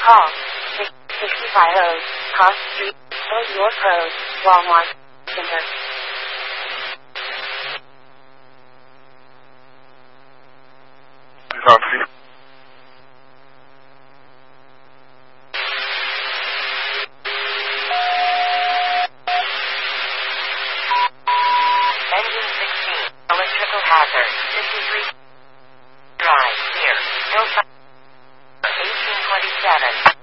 Call 650 Cross Street, York Road, Walmart Center. Nancy. Engine 16, electrical hazard, 53. Drive, here, no 1827.